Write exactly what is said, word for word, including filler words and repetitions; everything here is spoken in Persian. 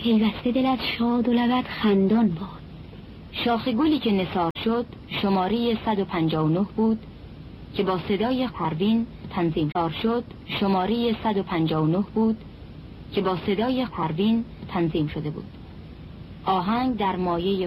پیوسته دلت شاد و لبت خندان باد. شاخ گلی که نثار شد شماره صد و پنجاه و نه بود که با صدای پروین تنظیم شد شماره صد و پنجاه و نه بود که با صدای پروین تنظیم شده بود. آهنگ در مایه